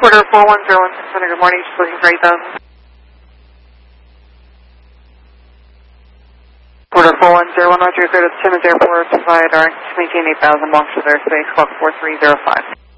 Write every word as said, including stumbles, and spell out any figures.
Porter four one zero one six hundred, good morning, just looking for eight thousand. Porter four one zero one, Roger, go to Simmons Airport, provide our to maintain eight thousand, launch to their space, clock four three zero five.